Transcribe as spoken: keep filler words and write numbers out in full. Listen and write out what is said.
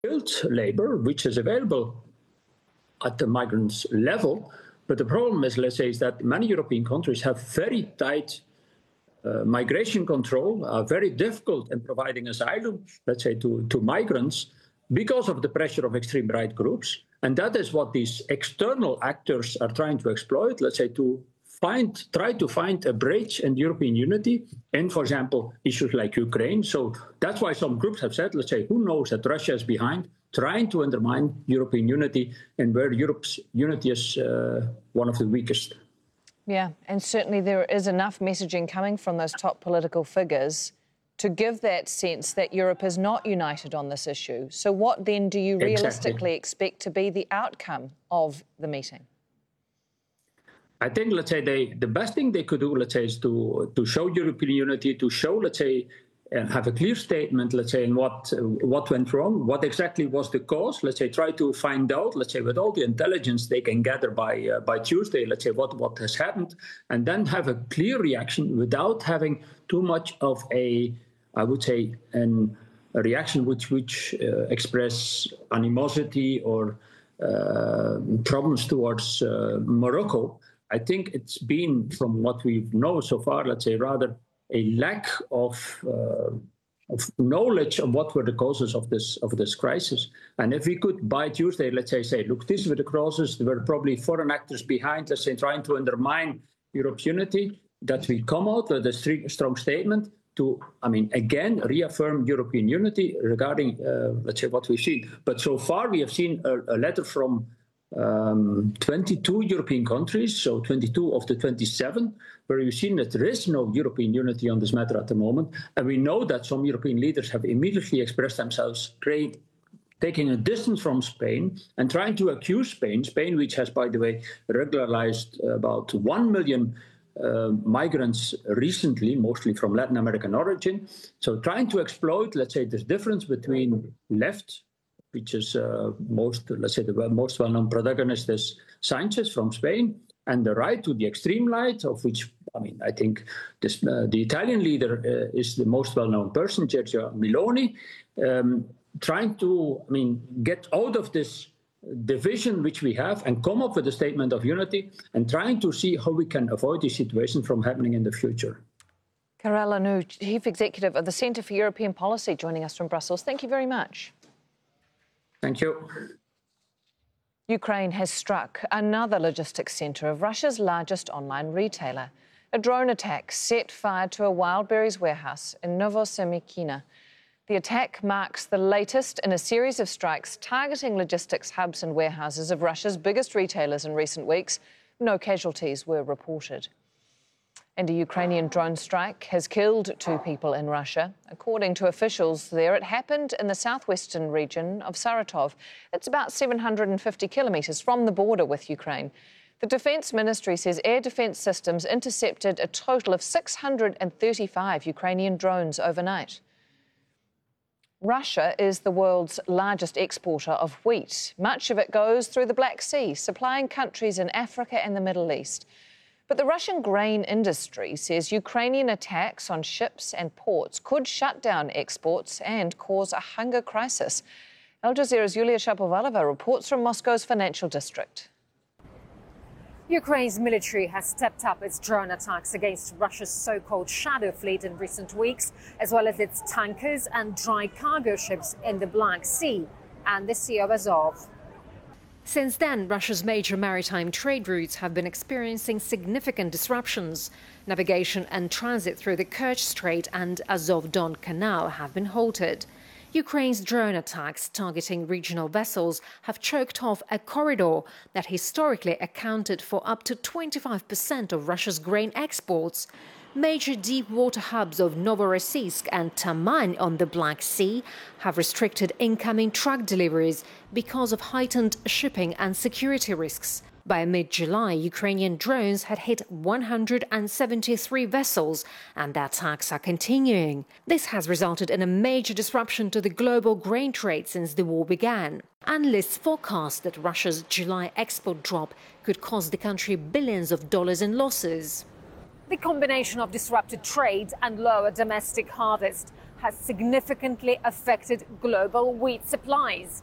skilled labor, which is available at the migrants level. But the problem is, let's say, is that many European countries have very tight uh, migration control, are very difficult in providing asylum, let's say, to, to migrants because of the pressure of extreme right groups. And that is what these external actors are trying to exploit, let's say, to find, try to find a bridge in European unity in, for example, issues like Ukraine. So that's why some groups have said, let's say, who knows that Russia is behind, trying to undermine European unity, and where Europe's unity is uh, one of the weakest. Yeah, and certainly there is enough messaging coming from those top political figures to give that sense that Europe is not united on this issue. So what then do you realistically exactly. expect to be the outcome of the meeting? I think, let's say, they, the best thing they could do, let's say, is to, to show European unity, to show, let's say, and have a clear statement, let's say, in what, uh, what went wrong, what exactly was the cause, let's say, try to find out, let's say, with all the intelligence they can gather by uh, by Tuesday, let's say, what, what has happened, and then have a clear reaction without having too much of a, I would say, an, a reaction which, which uh, express animosity or uh, problems towards uh, Morocco. I think it's been, from what we know so far, let's say, rather a lack of, uh, of knowledge of what were the causes of this of this crisis. And if we could, by Tuesday, let's say, say, look, these were the causes, there were probably foreign actors behind, let's say, trying to undermine Europe's unity, that we come out with a strong statement to, I mean, again, reaffirm European unity regarding, uh, let's say, what we've seen. But so far, we have seen a, a letter from Um, twenty-two European countries, so twenty-two of the twenty-seven, where we've seen that there is no European unity on this matter at the moment. And we know that some European leaders have immediately expressed themselves, great, taking a distance from Spain and trying to accuse Spain, Spain, which has, by the way, regularized about one million uh, migrants recently, mostly from Latin American origin. So trying to exploit, let's say, this difference between left, which is uh, most, let's say, the most well-known protagonist is Sanchez from Spain, and the right to the extreme right, of which, I mean, I think this, uh, the Italian leader uh, is the most well-known person, Giorgia Meloni, um, trying to, I mean, get out of this division which we have and come up with a statement of unity and trying to see how we can avoid this situation from happening in the future. Karel Lanoux, Chief Executive of the Centre for European Policy, joining us from Brussels. Thank you very much. Thank you. Ukraine has struck another logistics centre of Russia's largest online retailer. A drone attack set fire to a Wildberries warehouse in Novosemikina. The attack marks the latest in a series of strikes targeting logistics hubs and warehouses of Russia's biggest retailers in recent weeks. No casualties were reported. And a Ukrainian drone strike has killed two people in Russia. According to officials there, it happened in the southwestern region of Saratov. It's about seven hundred fifty kilometres from the border with Ukraine. The Defence Ministry says air defence systems intercepted a total of six hundred thirty-five Ukrainian drones overnight. Russia is the world's largest exporter of wheat. Much of it goes through the Black Sea, supplying countries in Africa and the Middle East. But the Russian grain industry says Ukrainian attacks on ships and ports could shut down exports and cause a hunger crisis. Al Jazeera's Yulia Shapovalova reports from Moscow's financial district. Ukraine's military has stepped up its drone attacks against Russia's so-called shadow fleet in recent weeks, as well as its tankers and dry cargo ships in the Black Sea and the Sea of Azov. Since then, Russia's major maritime trade routes have been experiencing significant disruptions. Navigation and transit through the Kerch Strait and Azov-Don Canal have been halted. Ukraine's drone attacks targeting regional vessels have choked off a corridor that historically accounted for up to twenty-five percent of Russia's grain exports. Major deep-water hubs of Novorossiysk and Taman on the Black Sea have restricted incoming truck deliveries because of heightened shipping and security risks. By mid-July, Ukrainian drones had hit one hundred seventy-three vessels, and the attacks are continuing. This has resulted in a major disruption to the global grain trade since the war began. Analysts forecast that Russia's July export drop could cost the country billions of dollars in losses. The combination of disrupted trade and lower domestic harvest has significantly affected global wheat supplies.